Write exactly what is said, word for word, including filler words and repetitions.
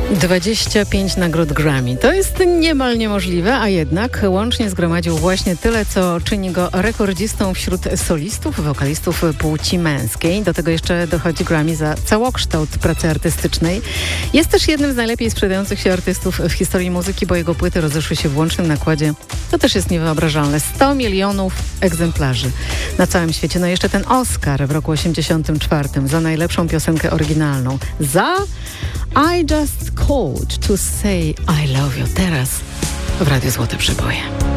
dwadzieścia pięć nagród Grammy. To jest niemal niemożliwe, a jednak łącznie zgromadził właśnie tyle, co czyni go rekordzistą wśród solistów, wokalistów płci męskiej. Do tego jeszcze dochodzi Grammy za całokształt pracy artystycznej. Jest też jednym z najlepiej sprzedających się artystów w historii muzyki, bo jego płyty rozeszły się w łącznym nakładzie. To też jest niewyobrażalne. sto milionów egzemplarzy na całym świecie. No i jeszcze ten Oscar w roku osiemdziesiątym czwartym za najlepszą piosenkę oryginalną. Za I Just Called to Say I Love You. Teraz w Radiu Złote Przeboje.